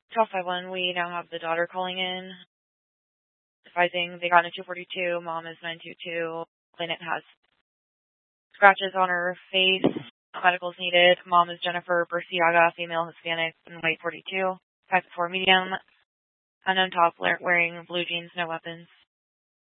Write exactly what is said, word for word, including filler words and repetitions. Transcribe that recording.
twelve five one, we now have the daughter calling in, advising they got in a two forty-two. Mom is nine two two. Clinic has scratches on her face. Medicals needed. Mom is Jennifer Burciaga, female Hispanic, and weight forty-two. five foot four medium. Unknown top, wearing blue jeans, no weapons.